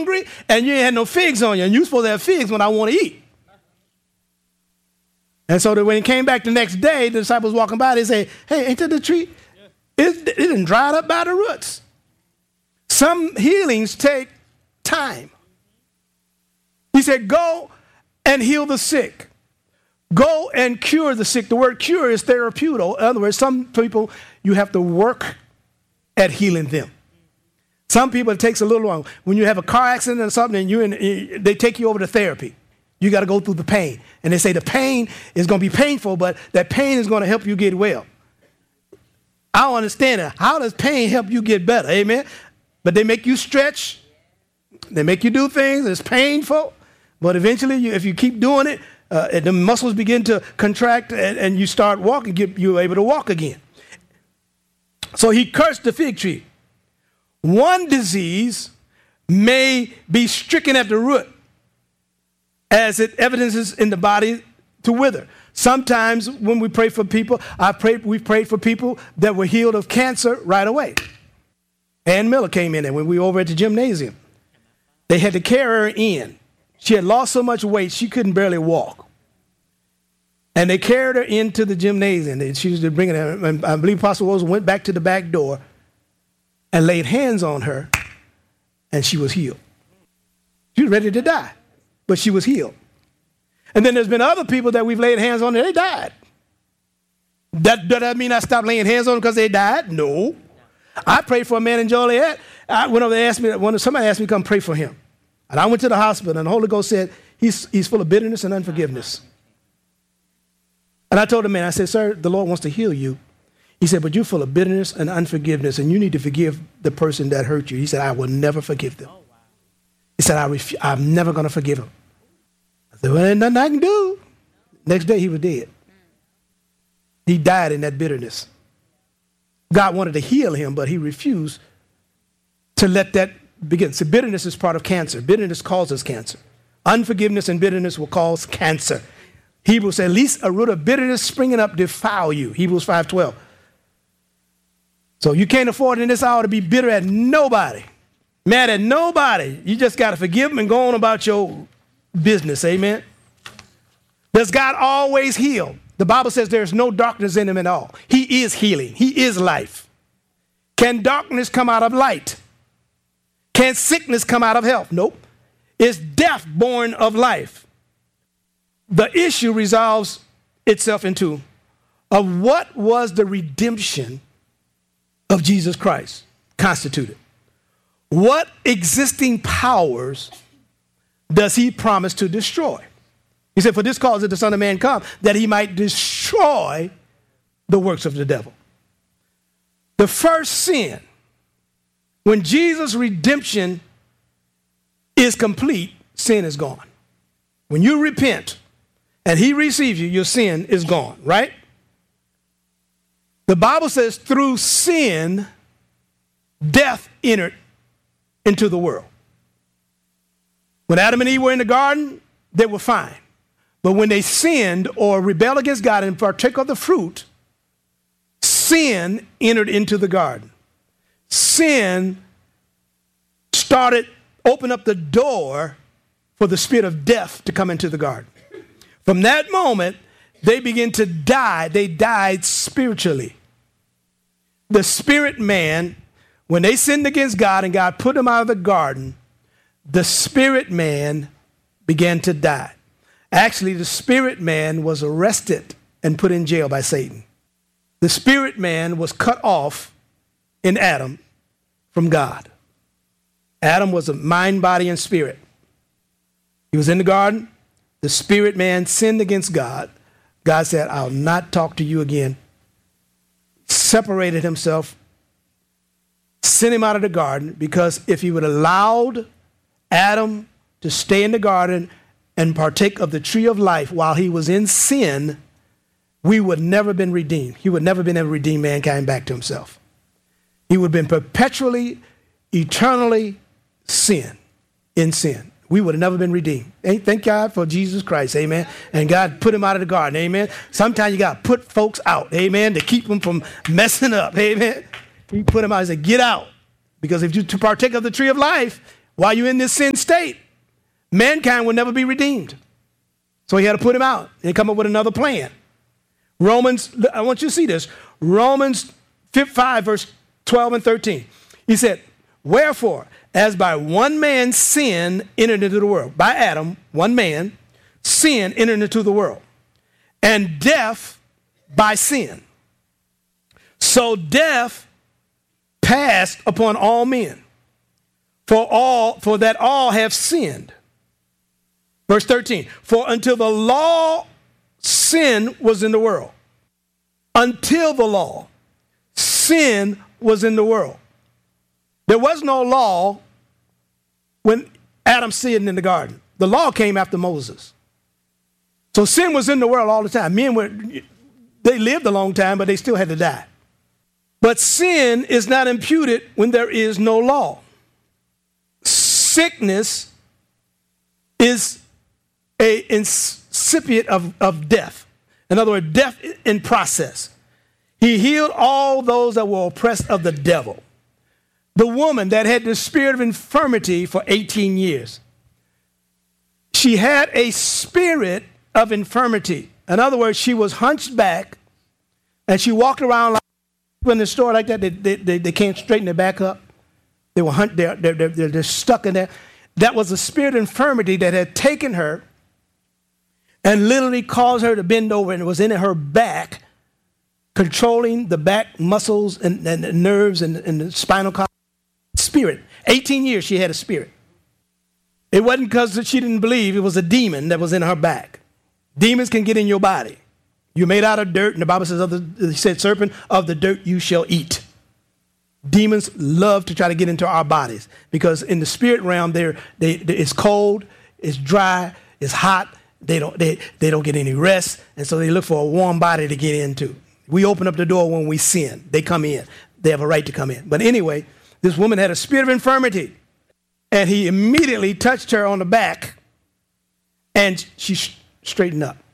hungry and you ain't had no figs on you. And you supposed to have figs when I want to eat. And so that when he came back the next day, the disciples walking by, they say, hey, ain't that the tree? It done dried up by the roots. Some healings take time. He said, go and heal the sick. Go and cure the sick. The word cure is therapeutic. In other words, some people, you have to work at healing them. Some people, it takes a little longer. When you have a car accident or something, and they take you over to therapy. You got to go through the pain. And they say the pain is going to be painful, but that pain is going to help you get well. I don't understand it. How does pain help you get better? Amen. But they make you stretch. They make you do things. It's painful. But eventually, if you keep doing it, the muscles begin to contract and you start walking. You're able to walk again. So he cursed the fig tree. One disease may be stricken at the root as it evidences in the body to wither. Sometimes when we pray for people, we've prayed for people that were healed of cancer right away. Ann Miller came in there when we were over at the gymnasium. They had to carry her in. She had lost so much weight, she couldn't barely walk. And they carried her into the gymnasium. She was bringing her, and I believe Apostle Rose went back to the back door and laid hands on her, and she was healed. She was ready to die, but she was healed. And then there's been other people that we've laid hands on and they died. Does that mean I stopped laying hands on them because they died? No. I prayed for a man in Joliet. Somebody asked me to come pray for him. And I went to the hospital and the Holy Ghost said, he's full of bitterness and unforgiveness. And I told the man, I said, sir, the Lord wants to heal you. He said, but you're full of bitterness and unforgiveness and you need to forgive the person that hurt you. He said, I will never forgive them. He said, I'm never going to forgive him. I said, well, there's nothing I can do. Next day he was dead. He died in that bitterness. God wanted to heal him, but he refused to let that begin. So bitterness is part of cancer. Bitterness causes cancer. Unforgiveness and bitterness will cause cancer. Hebrews say, at least a root of bitterness springing up defile you. Hebrews 5:12. So you can't afford in this hour to be bitter at nobody, mad at nobody. You just got to forgive them and go on about your business. Amen. Does God always heal? The Bible says there's no darkness in him at all. He is healing. He is life. Can darkness come out of light? Can sickness come out of health? Nope. Is death born of life? The issue resolves itself into of what was the redemption of Jesus Christ constituted? What existing powers does he promise to destroy? He said, for this cause did the Son of Man come, that he might destroy the works of the devil. The first sin, when Jesus' redemption is complete, sin is gone. When you repent and he receives you, your sin is gone, right? The Bible says through sin, death entered into the world. When Adam and Eve were in the garden, they were fine. But when they sinned or rebelled against God and partook of the fruit, sin entered into the garden. Sin opened up the door for the spirit of death to come into the garden. From that moment, they began to die. They died spiritually. The spirit man, when they sinned against God and God put them out of the garden, the spirit man began to die. Actually, the spirit man was arrested and put in jail by Satan. The spirit man was cut off in Adam from God. Adam was a mind, body, and spirit. He was in the garden. The spirit man sinned against God. God said, I'll not talk to you again. Separated himself, sent him out of the garden, because if he would have allowed Adam to stay in the garden and partake of the tree of life while he was in sin, we would never been redeemed. He would never been able to redeem mankind back to himself. He would have been perpetually, eternally in sin. We would have never been redeemed. Thank God for Jesus Christ, amen. And God put him out of the garden, amen. Sometimes you got to put folks out, amen, to keep them from messing up, amen. He put him out and said, get out. Because if you to partake of the tree of life, while you're in this sin state, mankind will never be redeemed. So he had to put him out and come up with another plan. Romans, I want you to see this. Romans 5, verse 12 and 13. He said, wherefore, as by one man sin entered into the world, by Adam, one man, sin entered into the world, and death by sin. So death passed upon all men, for that all have sinned. Verse 13, for until the law, sin was in the world. Until the law, sin was in the world. There was no law when Adam sinned in the garden. The law came after Moses. So sin was in the world all the time. They lived a long time, but they still had to die. But sin is not imputed when there is no law. Sickness is an incipient of death. In other words, death in process. He healed all those that were oppressed of the devil. The woman that had the spirit of infirmity for 18 years, she had a spirit of infirmity. In other words, she was hunched back and she walked around like in the store like that. They can't straighten their back up. They were they're stuck in there. That was a spirit of infirmity that had taken her and literally caused her to bend over, and it was in her back, controlling the back muscles and the nerves and the spinal column. Spirit. 18 years she had a spirit. It wasn't because she didn't believe. It was a demon that was in her back. Demons can get in your body. You're made out of dirt, and the Bible says, he said, serpent, of the dirt you shall eat. Demons love to try to get into our bodies because in the spirit realm, it's cold, it's dry, it's hot. They don't get any rest, and so they look for a warm body to get into. We open up the door when we sin. They come in. They have a right to come in. But anyway, this woman had a spirit of infirmity, and he immediately touched her on the back, and she straightened up.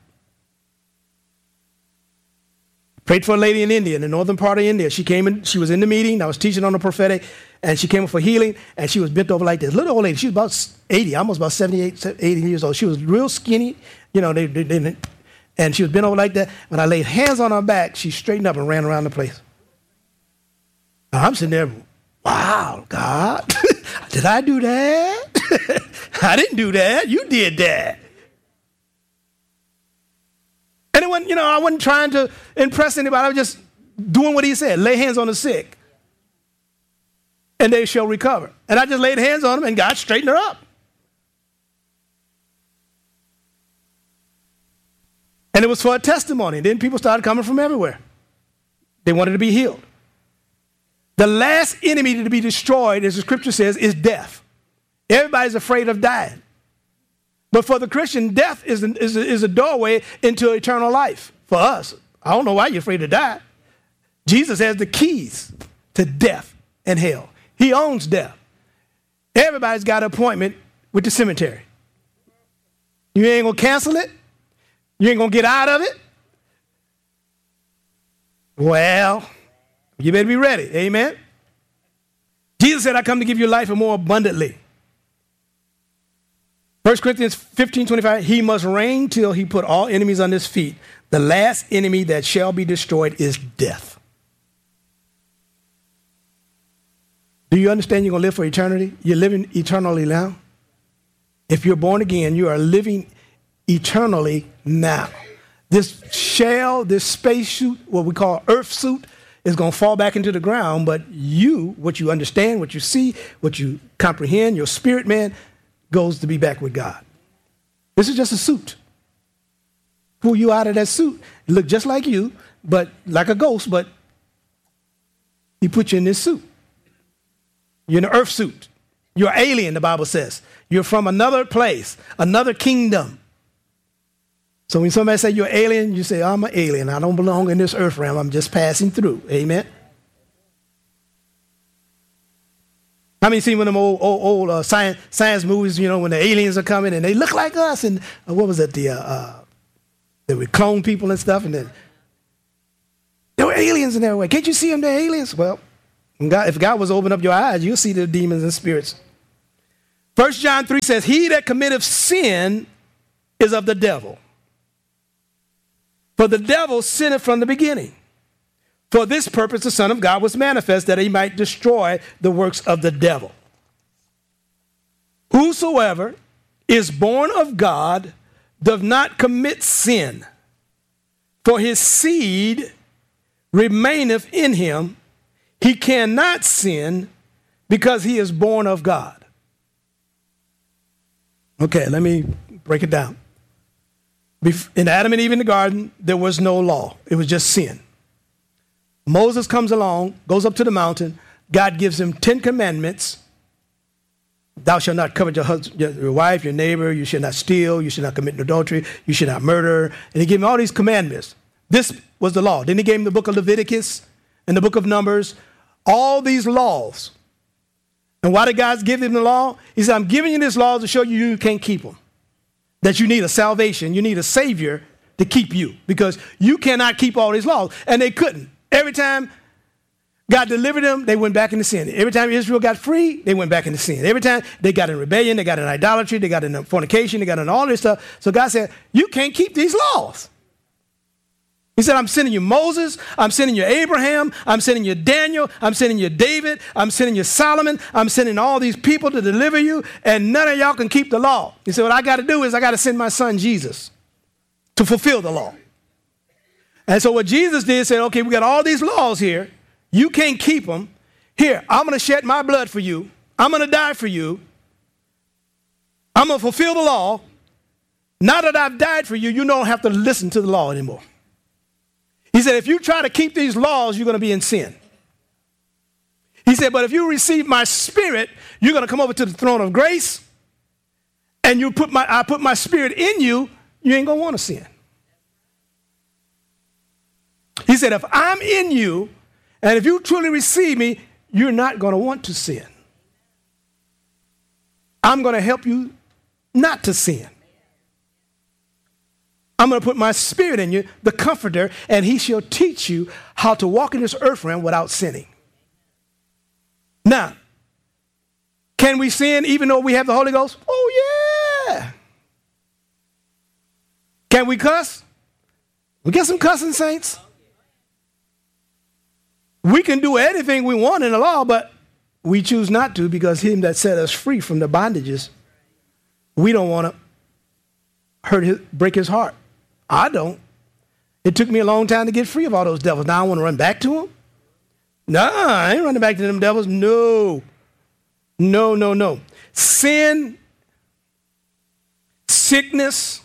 Prayed for a lady in India, in the northern part of India. She came in, she was in the meeting. I was teaching on the prophetic, and she came up for healing, and she was bent over like this. Little old lady, she was about 80, almost about 78, 80 years old. She was real skinny, and she was bent over like that. When I laid hands on her back, she straightened up and ran around the place. Now, I'm sitting there, wow, God, did I do that? I didn't do that. You did that. And it wasn't, I wasn't trying to impress anybody. I was just doing what he said. Lay hands on the sick, and they shall recover. And I just laid hands on them, and God straightened her up. And it was for a testimony. Then people started coming from everywhere. They wanted to be healed. The last enemy to be destroyed, as the scripture says, is death. Everybody's afraid of dying. But for the Christian, death is a doorway into eternal life. For us, I don't know why you're afraid to die. Jesus has the keys to death and hell. He owns death. Everybody's got an appointment with the cemetery. You ain't going to cancel it. You ain't going to get out of it. Well, you better be ready. Amen. Jesus said, I come to give you life and more abundantly. 1 Corinthians 15:25, he must reign till he put all enemies under his feet. The last enemy that shall be destroyed is death. Do you understand you're going to live for eternity? You're living eternally now. If you're born again, you are living eternally now. This shell, this space suit, what we call earth suit, is going to fall back into the ground, but you, what you understand, what you see, what you comprehend, your spirit man, goes to be back with God. This is just a suit. Pull you out of that suit. You look just like you, but like a ghost, but he put you in this suit. You're in the earth suit. You're alien, the Bible says. You're from another place, another kingdom. So when somebody say you're alien, you say, I'm an alien. I don't belong in this earth realm. I'm just passing through. Amen. How many seen one of them old science movies, when the aliens are coming and they look like us? And what was it? They would clone people and stuff. And then there were aliens in their way. Can't you see them? They're aliens. Well, if God was to open up your eyes, you'll see the demons and spirits. 1 John 3 says, he that committeth sin is of the devil. For the devil sinned from the beginning. For this purpose the Son of God was manifest, that he might destroy the works of the devil. Whosoever is born of God does not commit sin, for his seed remaineth in him. He cannot sin because he is born of God. Okay, let me break it down. In Adam and Eve in the garden, there was no law. It was just sin. Moses comes along, goes up to the mountain. God gives him 10 commandments. Thou shalt not covet your wife, your neighbor. You should not steal. You should not commit adultery. You should not murder. And he gave him all these commandments. This was the law. Then he gave him the book of Leviticus and the book of Numbers. All these laws. And why did God give him the law? He said, I'm giving you this law to show you can't keep them. That you need a salvation. You need a savior to keep you. Because you cannot keep all these laws. And they couldn't. Every time God delivered them, they went back into sin. Every time Israel got free, they went back into sin. Every time they got in rebellion, they got in idolatry, they got in fornication, they got in all this stuff. So God said, you can't keep these laws. He said, I'm sending you Moses, I'm sending you Abraham, I'm sending you Daniel, I'm sending you David, I'm sending you Solomon, I'm sending all these people to deliver you, and none of y'all can keep the law. He said, what I got to do is I got to send my son Jesus to fulfill the law. And so what Jesus did, said, okay, we got all these laws here. You can't keep them. Here, I'm going to shed my blood for you. I'm going to die for you. I'm going to fulfill the law. Now that I've died for you, you don't have to listen to the law anymore. He said, if you try to keep these laws, you're going to be in sin. He said, but if you receive my spirit, you're going to come over to the throne of grace, and I put my spirit in you, you ain't going to want to sin. He said, if I'm in you, and if you truly receive me, you're not going to want to sin. I'm going to help you not to sin. I'm going to put my spirit in you, the comforter, and he shall teach you how to walk in this earth realm without sinning. Now, can we sin even though we have the Holy Ghost? Oh, yeah. Can we cuss? We get some cussing, saints. We can do anything we want in the law, but we choose not to because him that set us free from the bondages, we don't want to break his heart. I don't. It took me a long time to get free of all those devils. Now I want to run back to them? Nah, I ain't running back to them devils. No. No, no, no. Sin, sickness,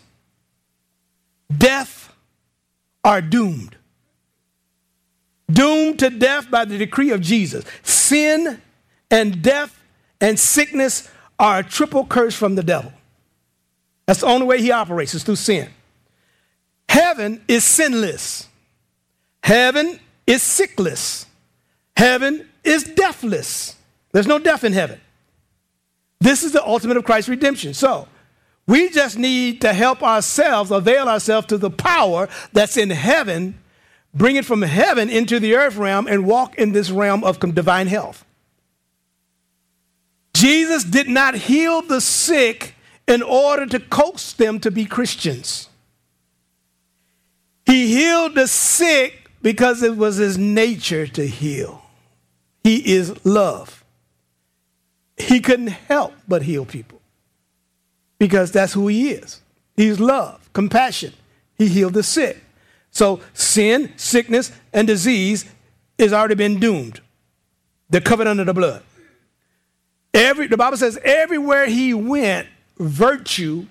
death are doomed. Doomed to death by the decree of Jesus. Sin and death and sickness are a triple curse from the devil. That's the only way he operates, is through sin. Heaven is sinless. Heaven is sickless. Heaven is deathless. There's no death in heaven. This is the ultimate of Christ's redemption. So we just need to help ourselves, avail ourselves to the power that's in heaven, bring it from heaven into the earth realm, and walk in this realm of divine health. Jesus did not heal the sick in order to coax them to be Christians. He healed the sick because it was his nature to heal. He is love. He couldn't help but heal people because that's who he is. He's love, compassion. He healed the sick. So sin, sickness, and disease has already been doomed. They're covered under the blood. The Bible says everywhere he went, virtue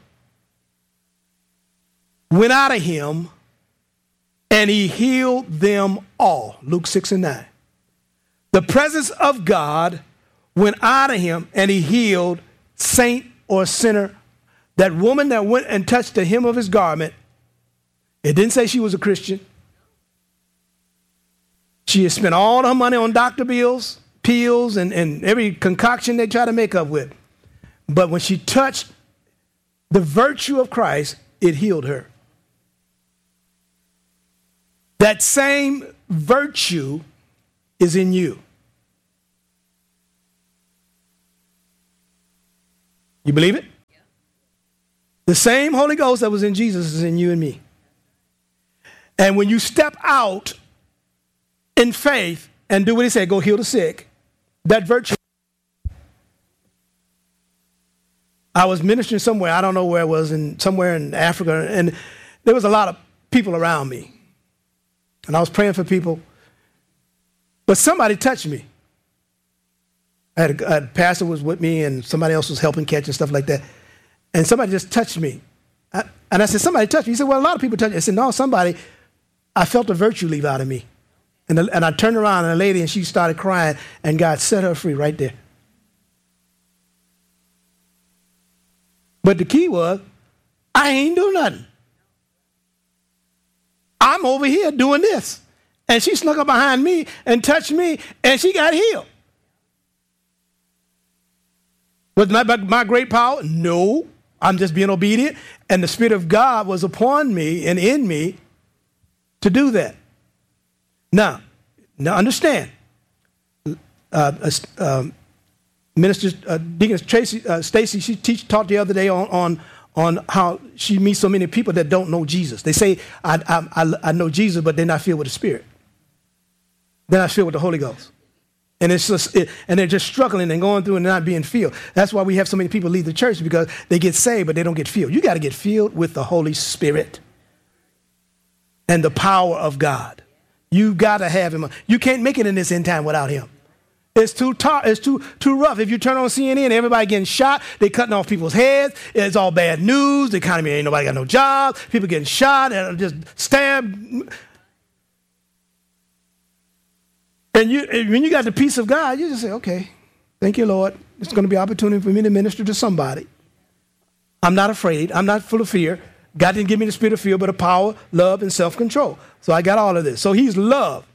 went out of him, and he healed them all. Luke 6 and 9. The presence of God went out of him, and he healed saint or sinner. That woman that went and touched the hem of his garment, it didn't say she was a Christian. She had spent all her money on doctor bills, pills, and every concoction they try to make up with. But when she touched the virtue of Christ, it healed her. That same virtue is in you. You believe it? The same Holy Ghost that was in Jesus is in you and me. And when you step out in faith and do what he said, go heal the sick, that virtue. I was ministering somewhere, I don't know where it was, somewhere in Africa, and there was a lot of people around me. And I was praying for people, but somebody touched me. I had a pastor was with me, and somebody else was helping catch and stuff like that. And somebody just touched me. And I said, somebody touched me. He said, well, a lot of people touched me. I said, no, somebody, I felt a virtue leave out of me. And I turned around, and a lady, and she started crying, and God set her free right there. But the key was, I ain't do nothing. I'm over here doing this. And she snuck up behind me and touched me, and she got healed. Was my great power? No. I'm just being obedient. And the Spirit of God was upon me and in me to do that. Now understand. Minister Deaconess Stacy, she taught the other day on how she meets so many people that don't know Jesus. They say, I know Jesus, but they're not filled with the Spirit. They're not filled with the Holy Ghost. And it's just, and they're just struggling and going through and not being filled. That's why we have so many people leave the church, because they get saved, but they don't get filled. You got to get filled with the Holy Spirit and the power of God. You got to have him. You can't make it in this end time without him. It's too rough. If you turn on CNN, everybody getting shot. They cutting off people's heads. It's all bad news. The economy, ain't nobody got no jobs. People getting shot and just stabbed. And when you got the peace of God, you just say, okay, thank you, Lord. It's going to be an opportunity for me to minister to somebody. I'm not afraid. I'm not full of fear. God didn't give me the spirit of fear, but of power, love, and self-control. So I got all of this. So he's love.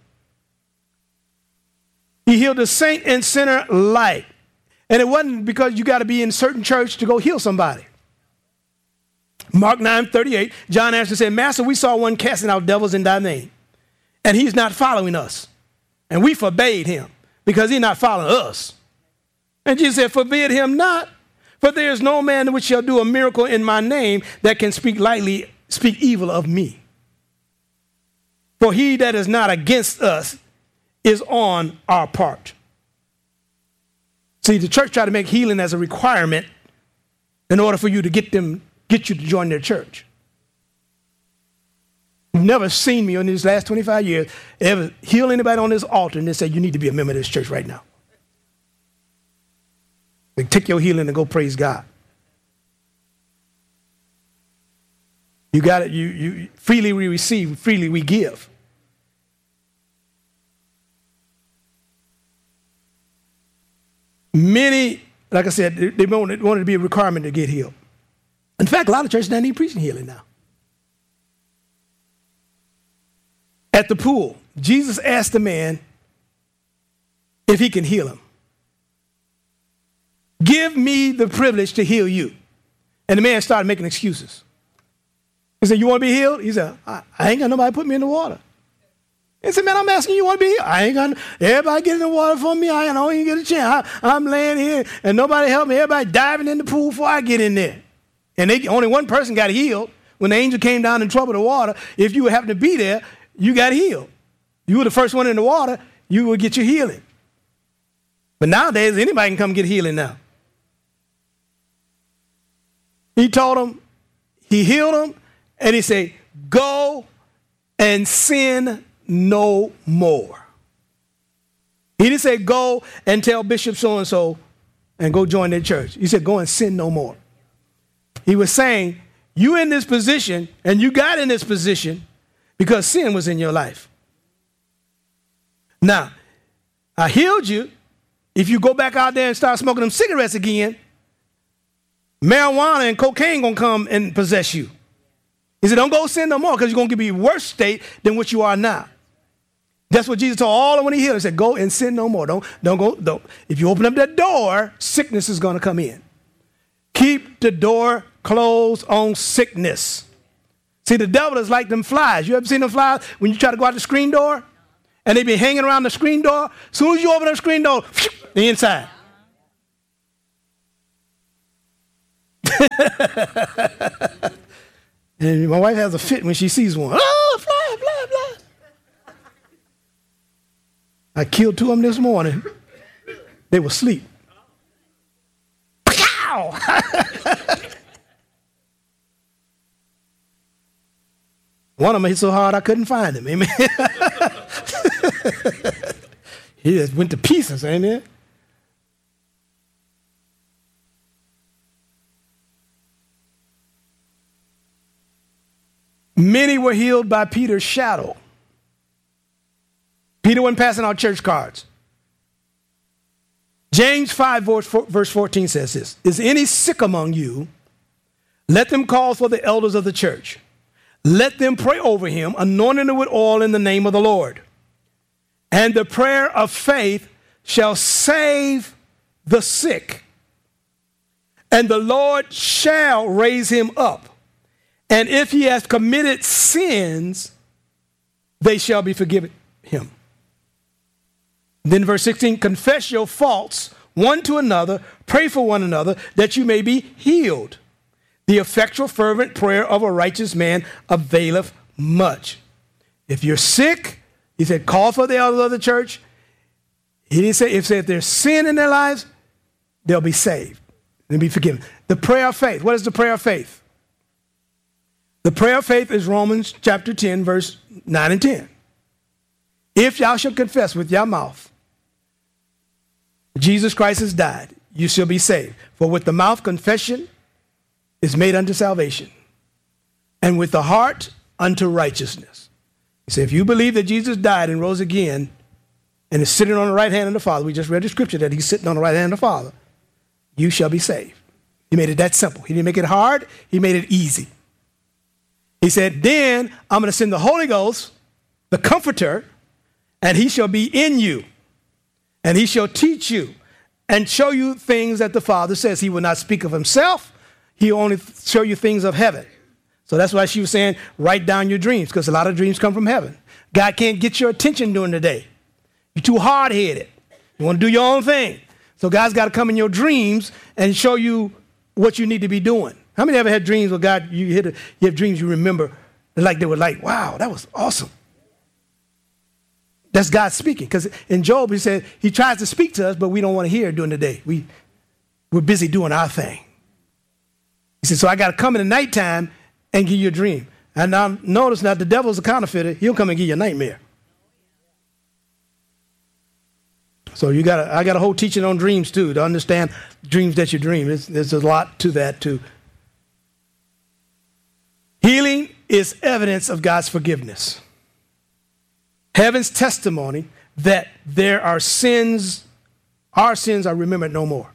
He healed the saint and sinner alike. And it wasn't because you got to be in a certain church to go heal somebody. Mark 9:38, John answered and said, Master, we saw one casting out devils in thy name, and he's not following us. And we forbade him because he's not following us. And Jesus said, forbid him not, for there is no man which shall do a miracle in my name that can speak evil of me. For he that is not against us is on our part. See, the church tried to make healing as a requirement in order for you to get you to join their church. You've never seen me in these last 25 years ever heal anybody on this altar and then say, you need to be a member of this church right now. They take your healing and go praise God. You got it. You freely we receive, freely we give. Many, like I said, they wanted to be a requirement to get healed. In fact, a lot of churches don't need preaching healing now. At the pool, Jesus asked the man if he can heal him. Give me the privilege to heal you. And the man started making excuses. He said, you want to be healed? He said, I ain't got nobody put me in the water. He said, man, I'm asking you want to be healed? I ain't got everybody get in the water for me. I don't even get a chance. I'm laying here and nobody help me. Everybody diving in the pool before I get in there. And only one person got healed when the angel came down and troubled the water. If you happen to be there, you got healed. You were the first one in the water, you will get your healing. But nowadays, anybody can come get healing now. He told him, he healed him, and he said, go and sin no more. He didn't say go and tell Bishop so-and-so and go join their church. He said, go and sin no more. He was saying, you in this position, and you got in this position because sin was in your life. Now, I healed you. If you go back out there and start smoking them cigarettes again, marijuana and cocaine going to come and possess you. He said, don't go sin no more because you're going to be in a worse state than what you are now. That's what Jesus told all of them when he healed. He said, go and sin no more. Don't go. If you open up that door, sickness is going to come in. Keep the door closed on sickness. See, the devil is like them flies. You ever seen them flies when you try to go out the screen door? And they be hanging around the screen door. As soon as you open the screen door, they're inside. And my wife has a fit when she sees one. Oh, fly, fly, fly. I killed 2 of them this morning. They were asleep. Pow! One of them hit so hard I couldn't find him. Amen. He just went to pieces, amen. Many were healed by Peter's shadow. Peter wasn't passing out church cards. James 5 verse 14 says this, is any sick among you? Let them call for the elders of the church. Let them pray over him, anointing him with oil in the name of the Lord. And the prayer of faith shall save the sick, and the Lord shall raise him up. And if he has committed sins, they shall be forgiven him. Then verse 16, confess your faults one to another, pray for one another, that you may be healed. The effectual fervent prayer of a righteous man availeth much. If you're sick, he said, call for the elders of the church. He didn't say, if there's sin in their lives, they'll be saved. They'll be forgiven. The prayer of faith. What is the prayer of faith? The prayer of faith is Romans chapter 10, verse 9 and 10. If y'all shall confess with your mouth, Jesus Christ has died, you shall be saved. For with the mouth confession is made unto salvation, and with the heart unto righteousness. He said, if you believe that Jesus died and rose again and is sitting on the right hand of the Father, we just read the scripture that he's sitting on the right hand of the Father, you shall be saved. He made it that simple. He didn't make it hard. He made it easy. He said, then I'm going to send the Holy Ghost, the Comforter, and he shall be in you, and he shall teach you and show you things that the Father says. He will not speak of himself. He will only show you things of heaven. So that's why she was saying, write down your dreams, because a lot of dreams come from heaven. God can't get your attention during the day. You're too hard-headed. You want to do your own thing. So God's got to come in your dreams and show you what you need to be doing. How many ever had dreams where God, you have dreams you remember, like they were like, wow, that was awesome. That's God speaking. Because in Job, he said, he tries to speak to us, but we don't want to hear it during the day. We're busy doing our thing. He said, so I got to come in the nighttime and give you a dream. And now notice now, the devil's a counterfeiter. He'll come and give you a nightmare. So I got a whole teaching on dreams too, to understand dreams that you dream. There's a lot to that too. Healing is evidence of God's forgiveness. Heaven's testimony that our sins are remembered no more.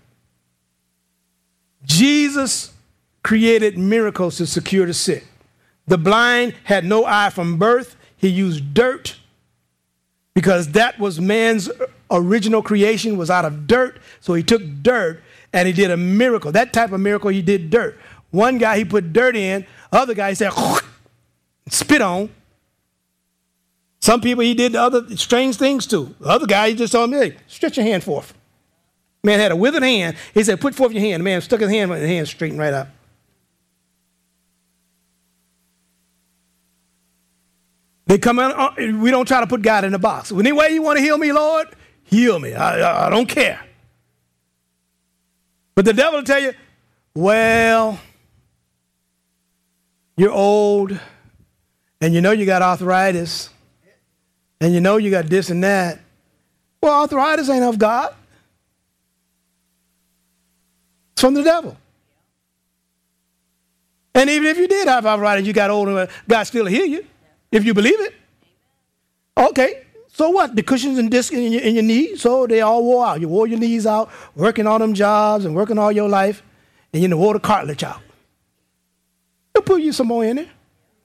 Jesus created miracles to secure the sick. The blind had no eye from birth. He used dirt because that was man's original creation, was out of dirt. So he took dirt and he did a miracle. That type of miracle, he did dirt. One guy, he put dirt in. Other guy, he said, spit on. Some people, he did other strange things too. The other guy, he just told me, hey, stretch your hand forth. Man had a withered hand. He said, put forth your hand. The man stuck his hand, and the hand straightened right up. They come in, we don't try to put God in a box. Any way you want to heal me, Lord, heal me. I don't care. But the devil will tell you, well, you're old, and you know you got arthritis, and you know you got this and that. Well, arthritis ain't of God. It's from the devil. And even if you did have arthritis, you got old, God still heal you. If you believe it. Okay, so what? The cushions and discs in your knees, so they all wore out. You wore your knees out, working all them jobs and working all your life, and you wore the cartilage out. They'll put you some more in there.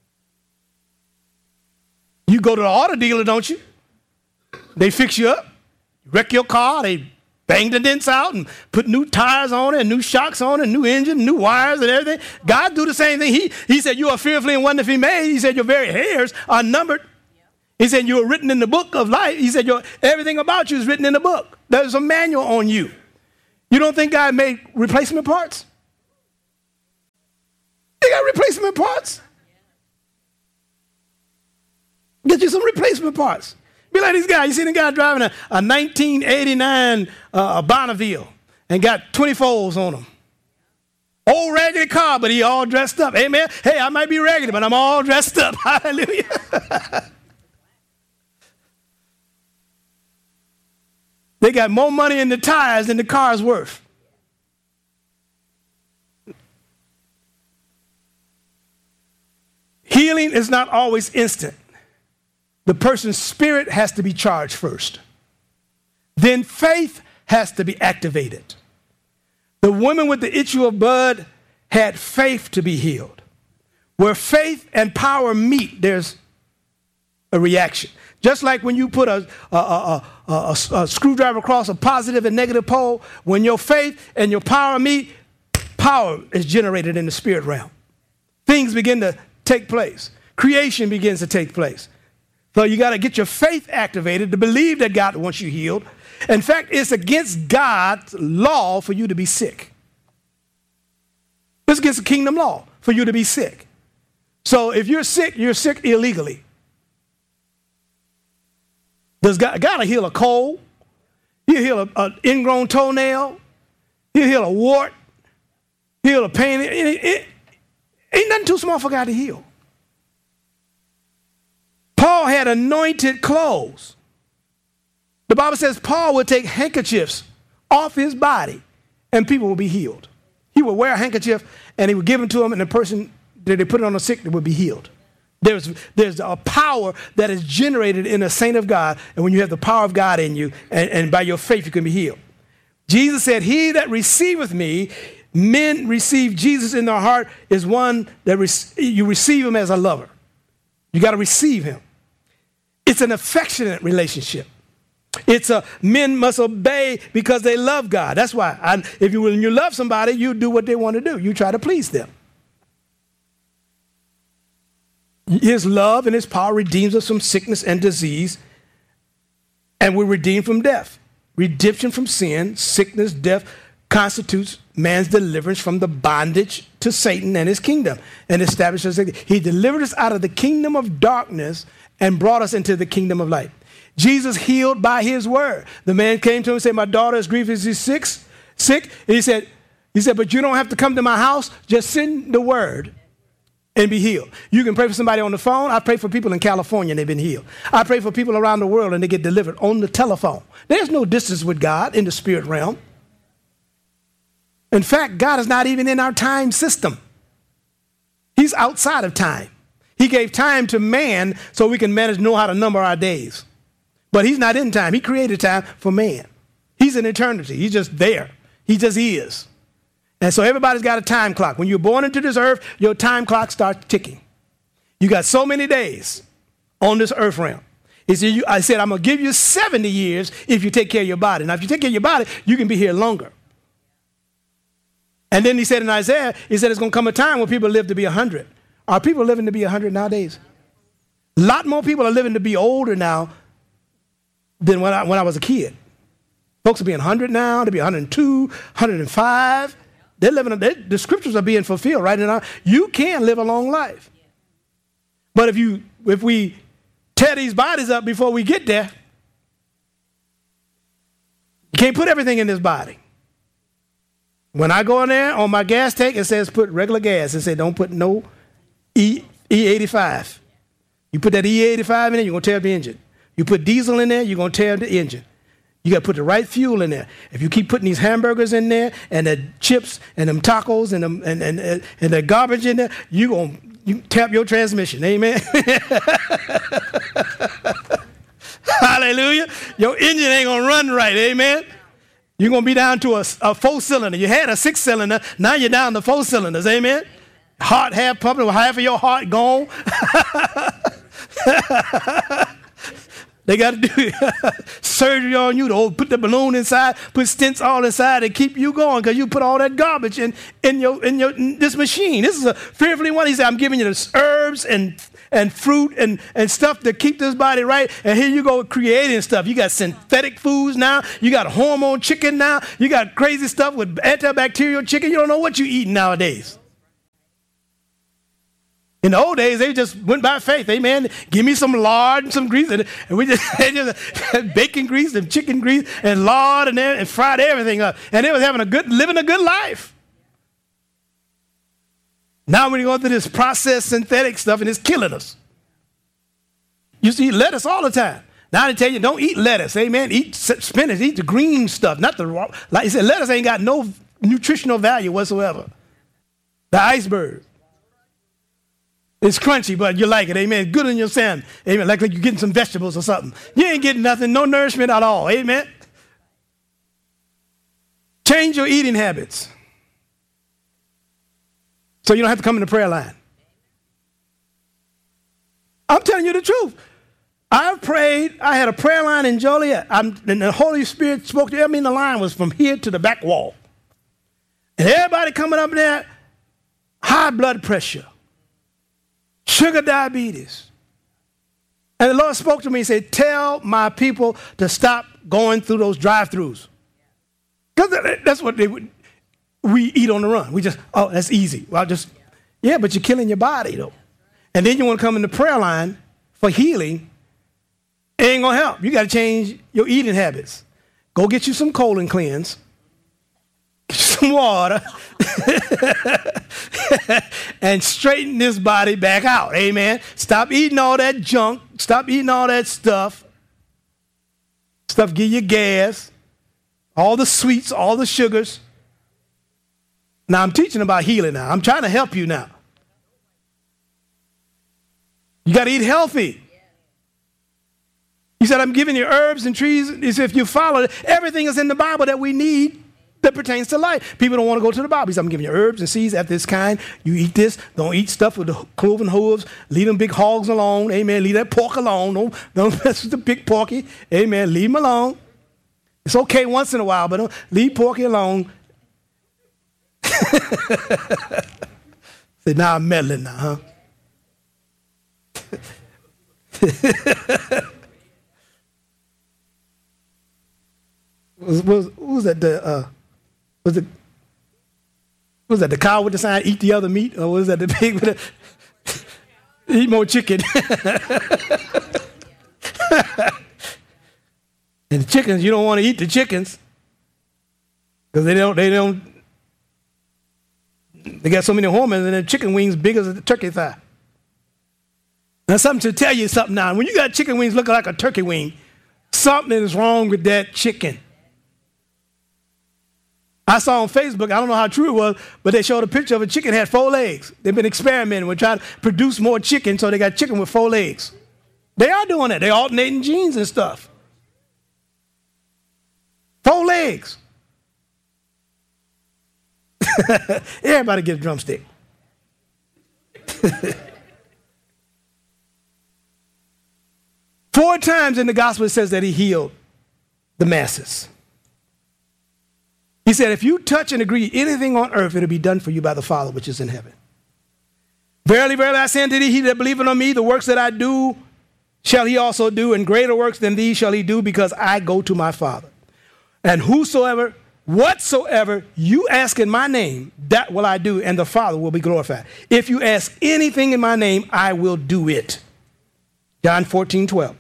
You go to the auto dealer, don't you? They fix you up, wreck your car, they bang the dents out and put new tires on it and new shocks on it, new engine, new wires and everything. God do the same thing. He said, you are fearfully and wonderfully made. He said, your very hairs are numbered. He said, you are written in the book of life. He said, everything about you is written in the book. There's a manual on you. You don't think God made replacement parts? replacement parts. Get you some replacement parts. Be like these guys. You see the guy driving a 1989 Bonneville and got 24s on them. Old raggedy car, but he all dressed up. Amen. Hey, I might be raggedy, but I'm all dressed up. Hallelujah. They got more money in the tires than the car's worth. Healing is not always instant. The person's spirit has to be charged first. Then faith has to be activated. The woman with the issue of blood had faith to be healed. Where faith and power meet, there's a reaction. Just like when you put a screwdriver across a positive and negative pole, when your faith and your power meet, power is generated in the spirit realm. Things begin to take place. Creation begins to take place. So you got to get your faith activated to believe that God wants you healed. In fact, it's against God's law for you to be sick. It's against the kingdom law for you to be sick. So if you're sick illegally. Does God will heal a cold? He'll heal an ingrown toenail. He'll heal a wart. He'll heal a pain. It ain't nothing too small for God to heal. Paul had anointed clothes. The Bible says Paul would take handkerchiefs off his body and people would be healed. He would wear a handkerchief and he would give them to him, and the person that they put it on the sick would be healed. There's a power that is generated in a saint of God, and when you have the power of God in you, and by your faith you can be healed. Jesus said, he that receiveth me, men receive Jesus in their heart, is one that you receive him as a lover. You got to receive him. It's an affectionate relationship. Men must obey because they love God. That's why when you love somebody, you do what they want to do. You try to please them. His love and his power redeems us from sickness and disease, and we're redeemed from death. Redemption from sin, sickness, death constitutes man's deliverance from the bondage to Satan and his kingdom, and establishes us. He delivered us out of the kingdom of darkness and brought us into the kingdom of light. Jesus healed by his word. The man came to him and said, my daughter is grievously sick. And he said, but you don't have to come to my house. Just send the word and be healed. You can pray for somebody on the phone. I pray for people in California and they've been healed. I pray for people around the world and they get delivered on the telephone. There's no distance with God in the spirit realm. In fact, God is not even in our time system. He's outside of time. He gave time to man so we can know how to number our days. But he's not in time. He created time for man. He's in eternity. He's just there. He just is. And so everybody's got a time clock. When you're born into this earth, your time clock starts ticking. You got so many days on this earth realm. I said, I'm going to give you 70 years if you take care of your body. Now, if you take care of your body, you can be here longer. And then he said in Isaiah, he said it's going to come a time when people live to be 100. Are people living to be 100 nowadays? A lot more people are living to be older now than when I was a kid. Folks are being 100 now, they'll be 102, 105. The scriptures are being fulfilled right now. You can live a long life. But if we tear these bodies up before we get there, you can't put everything in this body. When I go in there on my gas tank, it says put regular gas. It says don't put no E85. You put that E85 in there, you're going to tear up the engine. You put diesel in there, you're going to tear up the engine. You got to put the right fuel in there. If you keep putting these hamburgers in there and the chips and them tacos and the garbage in there, you tap your transmission. Amen. Hallelujah. Your engine ain't going to run right. Amen. You're going to be down to a 4-cylinder. You had a 6-cylinder. Now you're down to 4 cylinders. Amen. Heart half pumping, half of your heart gone. They got to do surgery on you to put the balloon inside, put stents all inside and keep you going because you put all that garbage in this machine. This is a fearfully one. He said, I'm giving you the herbs and fruit and stuff to keep this body right. And here you go creating stuff. You got synthetic foods now. You got hormone chicken now. You got crazy stuff with antibacterial chicken. You don't know what you're eating nowadays. In the old days, they just went by faith. Amen. Give me some lard and some grease. And we just, bacon grease and chicken grease and lard and fried everything up. And they was living a good life. Now we're going through this processed synthetic stuff and it's killing us. You see lettuce all the time. Now they tell you, don't eat lettuce. Amen. Eat spinach. Eat the green stuff, not the raw. Like he said, lettuce ain't got no nutritional value whatsoever. The iceberg. It's crunchy, but you like it. Amen. Good on your salmon. Amen. Like you're getting some vegetables or something. You ain't getting nothing, no nourishment at all. Amen. Change your eating habits so you don't have to come in the prayer line. I'm telling you the truth. I've prayed. I had a prayer line in Joliet. And the Holy Spirit spoke to me. I mean, the line was from here to the back wall. And everybody coming up there, high blood pressure, sugar diabetes. And the Lord spoke to me and said, tell my people to stop going through those drive-thrus. Because that's what we eat on the run. We just, that's easy. Well, yeah, but you're killing your body, though. And then you want to come in the prayer line for healing. It ain't going to help. You got to change your eating habits. Go get you some colon cleanse, get you some water, and straighten this body back out. Amen. Stop eating all that junk. Stop eating all that stuff. Stuff give you gas. All the sweets, all the sugars. Now I'm teaching about healing now. I'm trying to help you now. You got to eat healthy. He said, I'm giving you herbs and trees. He said, if you follow it, everything is in the Bible that we need that pertains to life. People don't want to go to the Bible. He said, I'm giving you herbs and seeds after this kind. You eat this. Don't eat stuff with the cloven hooves. Leave them big hogs alone. Amen. Leave that pork alone. Don't mess with the big porky. Amen. Leave him alone. It's okay once in a while, but don't leave porky alone. Say, now I'm meddling now, huh? Was that the cow with the sign, eat the other meat? Or was that the pig with the, eat more chicken? And the chickens, you don't want to eat the chickens because they got so many hormones and their chicken wings big as a turkey thigh. Now, something to tell you something now. When you got chicken wings looking like a turkey wing, something is wrong with that chicken. I saw on Facebook, I don't know how true it was, but they showed a picture of a chicken that had 4 legs. They've been experimenting with trying to produce more chicken, so they got chicken with 4 legs. They are doing that. They're alternating genes and stuff. 4 legs. Everybody get a drumstick. 4 times in the gospel it says that he healed the masses. He said, if you touch and agree anything on earth, it'll be done for you by the Father which is in heaven. Verily, verily, I say unto thee, he that believeth on me, the works that I do shall he also do, and greater works than these shall he do, because I go to my Father. And whatsoever you ask in my name, that will I do, and the Father will be glorified. If you ask anything in my name, I will do it. John 14:12.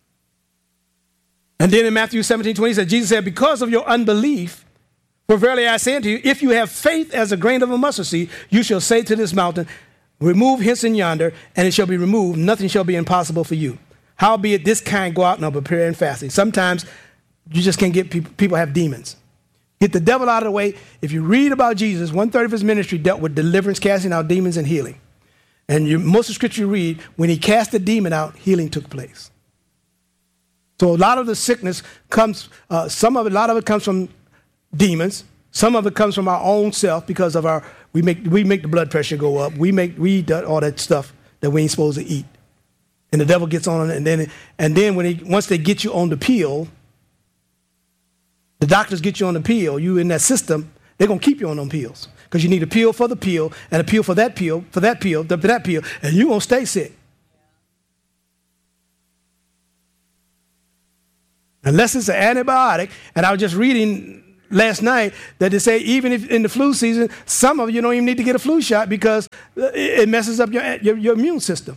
And then in Matthew 17:20, said, Jesus said, because of your unbelief, for verily I say unto you, if you have faith as a grain of a mustard seed, you shall say to this mountain, remove hence and yonder, and it shall be removed. Nothing shall be impossible for you. Howbeit this kind go out and are prayer and fasting. Sometimes you just can't get people have demons. Get the devil out of the way. If you read about Jesus, 1/3 of his ministry dealt with deliverance, casting out demons, and healing. And most of the scripture you read, when he cast the demon out, healing took place. So a lot of the sickness comes, a lot of it comes from demons. Some of it comes from our own self because of we make the blood pressure go up. We eat all that stuff that we ain't supposed to eat. And the devil gets on it, and then once they get you on the pill, the doctors get you on the pill, you in that system, they're going to keep you on them pills. Because you need a pill for the pill, and a pill for that pill, for that pill, for that pill, and you're going to stay sick. Unless it's an antibiotic, and I was just reading last night that they say even if in the flu season, some of you don't even need to get a flu shot because it messes up your immune system.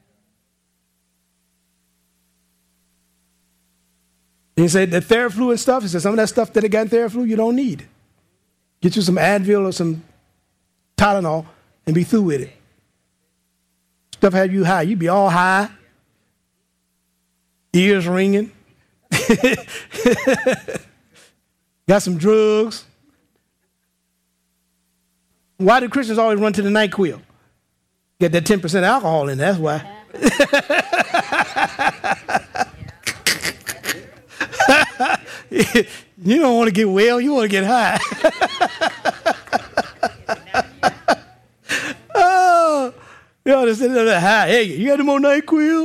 And he said the Theraflu and stuff, he said some of that stuff that they got in Theraflu you don't need. Get you some Advil or some Tylenol and be through with it. Stuff have you high. You be all high, ears ringing. Got some drugs. Why do Christians always run to the NyQuil? Get that 10% alcohol in there, that's why. You don't want to get well, you want to get high. Oh, you ought to sit there high. Hey, you got any more NyQuil?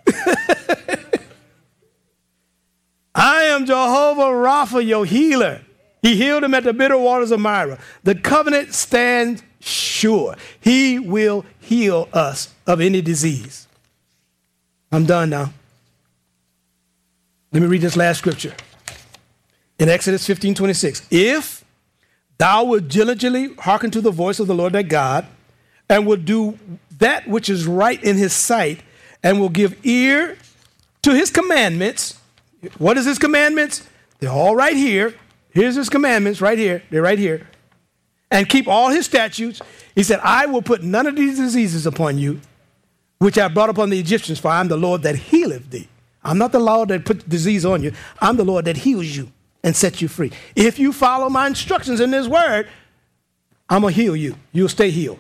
I am Jehovah Rapha, your healer. He healed him at the bitter waters of Mara. The covenant stands sure. He will heal us of any disease. I'm done now. Let me read this last scripture. In Exodus 15:26. If thou wilt diligently hearken to the voice of the Lord thy God, and will do that which is right in his sight, and will give ear to his commandments. What is his commandments? They're all right here. Here's his commandments right here. They're right here. And keep all his statutes. He said, I will put none of these diseases upon you, which I brought upon the Egyptians, for I am the Lord that healeth thee. I'm not the Lord that put disease on you. I'm the Lord that heals you and sets you free. If you follow my instructions in this word, I'm going to heal you. You'll stay healed.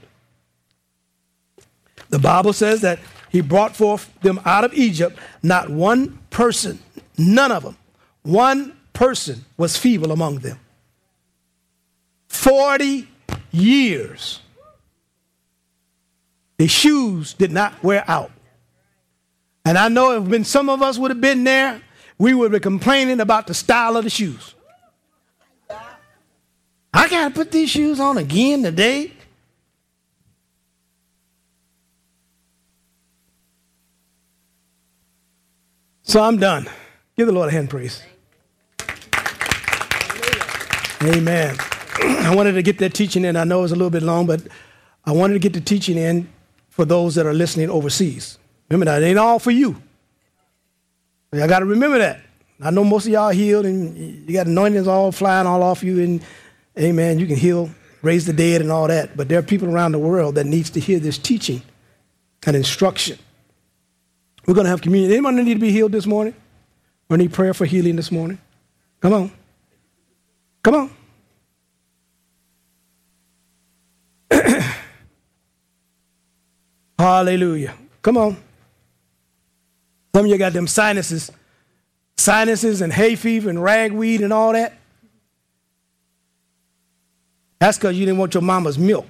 The Bible says that he brought forth them out of Egypt. Not one person, none of them, one person was feeble among them. 40 years. The shoes did not wear out. And I know if when some of us would have been there, we would be complaining about the style of the shoes. I got to put these shoes on again today. So I'm done. Give the Lord a hand praise. Amen. I wanted to get that teaching in. I know it was a little bit long, but I wanted to get the teaching in for those that are listening overseas. Remember that. It ain't all for you. I got to remember that. I know most of y'all are healed and you got anointings all flying all off you and amen, you can heal, raise the dead and all that. But there are people around the world that needs to hear this teaching and instruction. We're going to have communion. Anyone need to be healed this morning? Or need prayer for healing this morning? Come on. Come on. Hallelujah. Come on. Some of you got them sinuses and hay fever and ragweed and all that. That's because you didn't want your mama's milk.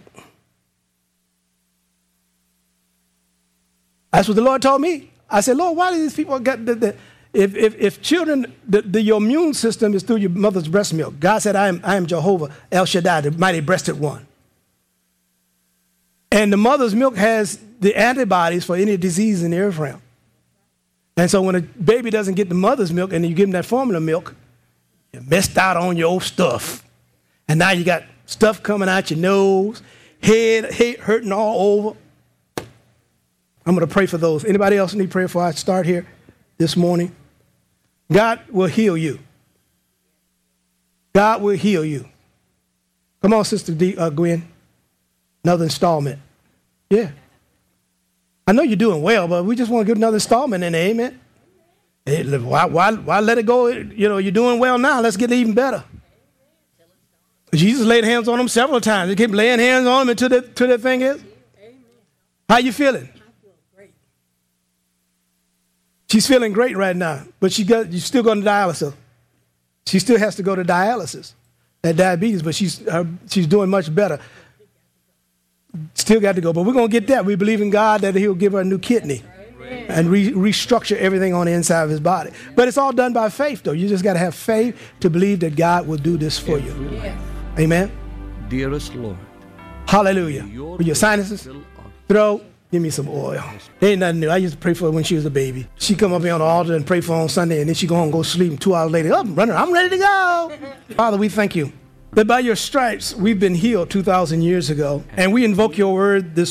That's what the Lord told me. I said, Lord, why do these people got if children, your immune system is through your mother's breast milk. God said, I am Jehovah El Shaddai, the mighty breasted one. And the mother's milk has the antibodies for any disease in the earth realm. And so when a baby doesn't get the mother's milk and you give them that formula milk, you messed out on your old stuff. And now you got stuff coming out your nose, head hurting all over. I'm going to pray for those. Anybody else need prayer before I start here this morning? God will heal you. God will heal you. Come on, Sister Gwen. Another installment. Yeah. I know you're doing well, but we just want to give another installment in there, amen? Hey, why let it go? You know, you're doing well now. Let's get even better. Jesus laid hands on them several times. He kept laying hands on them until the thing is. How you feeling? She's feeling great right now, but you still going to dialysis. She still has to go to dialysis, that diabetes, but she's doing much better. Still got to go, but we're going to get that. We believe in God that he'll give her a new kidney and restructure everything on the inside of his body. But it's all done by faith, though. You just got to have faith to believe that God will do this for you. Yes. Amen. Dearest Lord, Hallelujah. With your sinuses, throat, Give me some oil. Ain't nothing new. I used to pray for her when she was a baby. She come up here on the altar and pray for her on Sunday, and then she go home and go sleep. And 2 hours later, I'm running. I'm ready to go. Father, we thank you that by your stripes we've been healed 2,000 years ago. And we invoke your word this